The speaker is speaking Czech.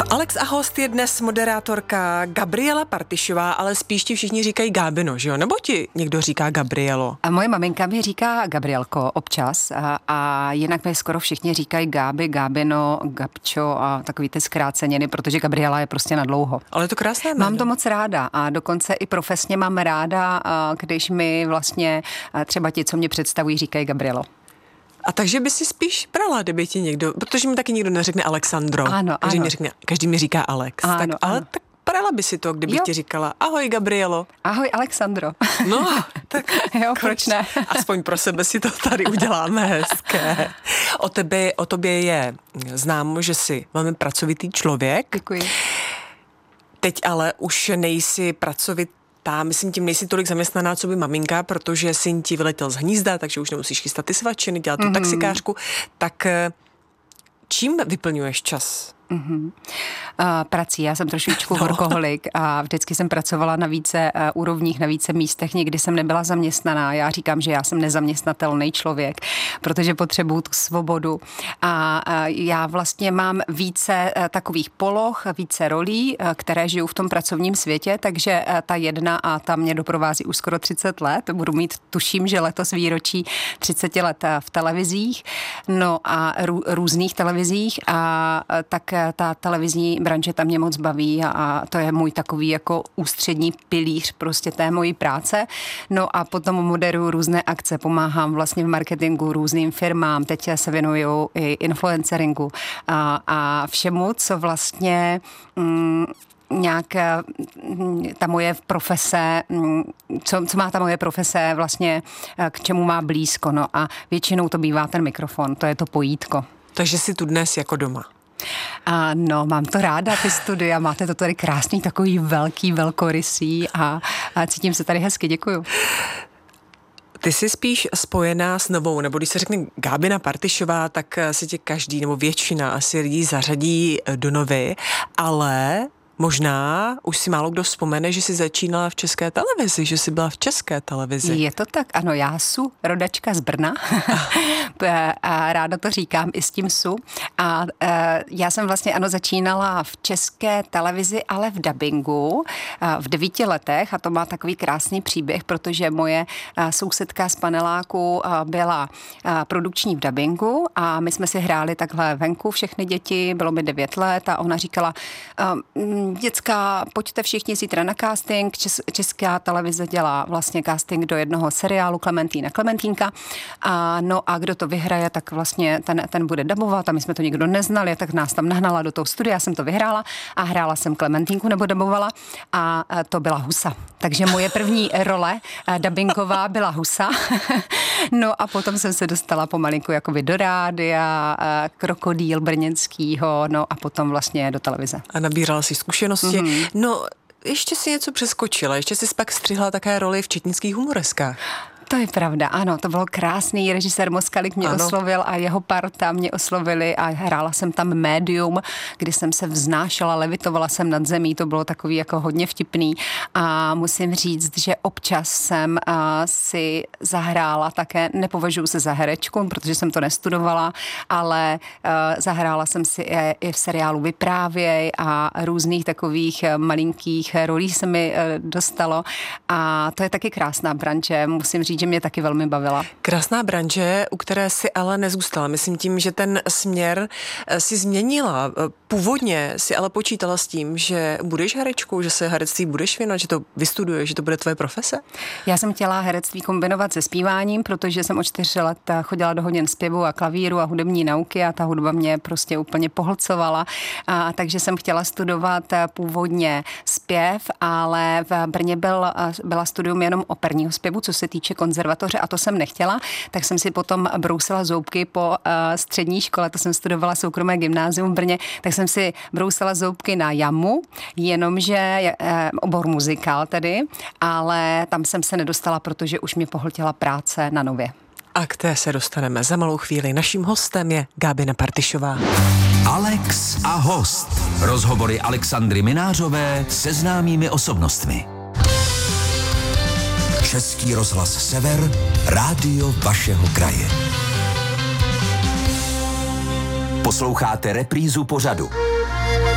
Alex a host je dnes moderátorka Gabriela Partyšová, ale spíš ti všichni říkají Gábino, že jo? Nebo ti někdo říká Gabrielo? A moje maminka mi říká Gabrielko občas a jinak mi skoro všichni říkají Gáby, Gábino, Gabčo a takový ty zkráceniny, protože Gabriela je prostě na dlouho. Ale je to krásné jméno. Mám to moc ráda a dokonce i profesně mám ráda, když mi vlastně třeba ti, co mě představují, říkají Gabrielo. A takže by si spíš brala, kdyby ti někdo, protože mi taky nikdo neřekne Alexandro. Ano, každý mi říká Alex. Ano, ale tak brala by si to, kdyby ti říkala ahoj Gabrielo. Ahoj Alexandro. No, tak jo, proč ne? Aspoň pro sebe si to tady uděláme hezké. O tobě je známo, že jsi velmi pracovitý člověk. Děkuji. Teď ale už nejsi pracovitý. Myslím tím, nejsi tolik zaměstnaná, co by maminka, protože syn ti vyletěl z hnízda, takže už nemusíš chystat ty svačiny, dělat tu taxikářku. Tak čím vyplňuješ čas? Prací. Já jsem trošičku workoholik a vždycky jsem pracovala na více úrovních, na více místech. Nikdy jsem nebyla zaměstnaná. Já říkám, že já jsem nezaměstnatelný člověk, protože potřebuju tu svobodu. A já vlastně mám více takových poloh, více rolí, které žiju v tom pracovním světě, takže ta jedna a ta mě doprovází už skoro 30 let. Budu mít, tuším, že letos výročí 30 let v televizích, no a různých televizích a tak ta televizní branže tam mě moc baví a to je můj takový jako ústřední pilíř prostě té mojí práce. No a potom moderuju různé akce, pomáhám vlastně v marketingu různým firmám, teď se věnuju i influenceringu a všemu, co vlastně nějak ta moje profese, co má ta moje profese vlastně, k čemu má blízko. No a většinou to bývá ten mikrofon, to je to pojítko. Takže jsi tu dnes jako doma. No, mám to ráda, ty studia, máte to tady krásný, takový velkorysý a cítím se tady hezky, děkuju. Ty jsi spíš spojená s novou, nebo když se řekne Gábina Partyšová, tak si tě každý, nebo většina asi lidí zařadí do novy, ale možná už si málo kdo vzpomene, že jsi začínala v České televizi, že jsi byla v České televizi. Je to tak, ano, já jsem rodačka z Brna a ráda to říkám i s tím a já jsem vlastně začínala v České televizi, ale v dabingu v 9 letech a to má takový krásný příběh, protože moje sousedka z paneláku byla produkční v dabingu a my jsme si hráli takhle venku všechny děti, bylo mi 9 let a ona říkala, děcka, pojďte všichni zítra na casting. Česká televize dělá vlastně casting do jednoho seriálu Klementínka. No a kdo to vyhraje, tak vlastně ten bude dabovat a my jsme to nikdo neznali, tak nás tam nahnala do toho studia, já jsem to vyhrála a hrála jsem Klementínku nebo dabovala a to byla Husa. Takže moje první role dabingová byla Husa. No a potom jsem se dostala pomalinku jakoby do rádia, Krokodýl brněnskýho, no a potom vlastně do televize. A nabírala si zkušenosti. No, ještě si něco přeskočila, ještě jsi pak střihla také roli v četnických humoreskách. To je pravda, ano, to bylo krásný, režisér Moskalik mě oslovil a jeho parta mě oslovili a hrála jsem tam médium, kdy jsem se vznášela, levitovala jsem nad zemí, to bylo takový jako hodně vtipný a musím říct, že občas jsem si zahrála také, nepovažuji se za herečku, protože jsem to nestudovala, ale zahrála jsem si i v seriálu Vyprávěj a různých takových malinkých rolí se mi dostalo a to je taky krásná branže, musím říct, že mě taky velmi bavila. Krásná branže, u které si ale nezůstala. Myslím tím, že ten směr si změnila. Původně si ale počítala s tím, že budeš herečkou, že se herectví budeš věnovat, že to vystuduješ, že to bude tvoje profese? Já jsem chtěla herectví kombinovat se zpíváním, protože jsem od 4 let chodila do hodin zpěvu a klavíru a hudební nauky a ta hudba mě prostě úplně pohlcovala. Takže jsem chtěla studovat původně zpěv, ale v Brně byla studium jenom operního zpěvu, co se týče konzervatoře a to jsem nechtěla, tak jsem si potom brousila zoubky po střední škole, to jsem studovala soukromé gymnázium v Brně, tak jsem si brousila zoubky na jamu, jenomže obor muzikál tedy, ale tam jsem se nedostala, protože už mě pohltila práce na Nově. A k té se dostaneme za malou chvíli. Naším hostem je Gábina Partyšová. Alex a host. Rozhovory Alexandry Minářové se známými osobnostmi. Český rozhlas Sever, rádio vašeho kraje. Posloucháte reprízu pořadu.